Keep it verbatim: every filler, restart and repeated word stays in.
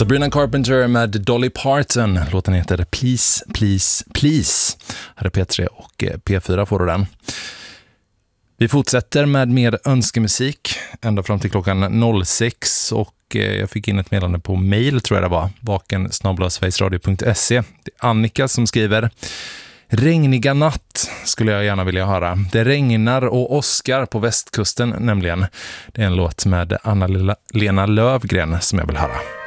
Sabrina Carpenter med Dolly Parton. Låten heter Please, Please, Please. Här är P tre och P fyra får du den. Vi fortsätter med mer önskemusik ända fram till klockan noll sex och jag fick in ett meddelande på mail tror jag det var. vaken snabel-a sverigesradio punkt se. Det är Annika som skriver: regniga natt skulle jag gärna vilja höra. Det regnar och åskar på västkusten nämligen. Det är en låt med Anna-Lena Lövgren som jag vill höra.